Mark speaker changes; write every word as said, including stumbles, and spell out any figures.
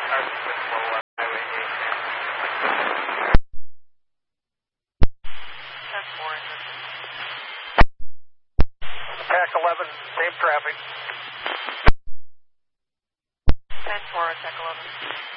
Speaker 1: R C six four one, Highway eight. ten four. Attack eleven, same traffic. ten four, Attack eleven.